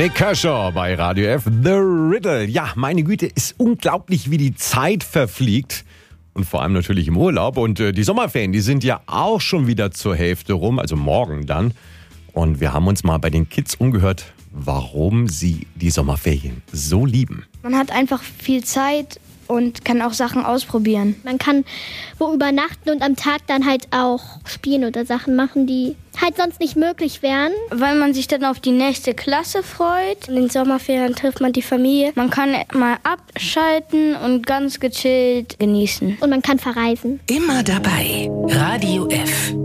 Nick Kershaw bei Radio F. The Riddle. Ja, meine Güte, ist unglaublich, wie die Zeit verfliegt. Und vor allem natürlich im Urlaub. Und die Sommerferien, die sind ja auch schon wieder zur Hälfte rum, also morgen dann. Und wir haben uns mal bei den Kids umgehört, warum sie die Sommerferien so lieben. Man hat einfach viel Zeit und kann auch Sachen ausprobieren. Man kann wo übernachten und am Tag dann halt auch spielen oder Sachen machen, die halt sonst nicht möglich wären. Weil man sich dann auf die nächste Klasse freut. In den Sommerferien trifft man die Familie. Man kann mal abschalten und ganz gechillt genießen. Und man kann verreisen. Immer dabei. Radio F.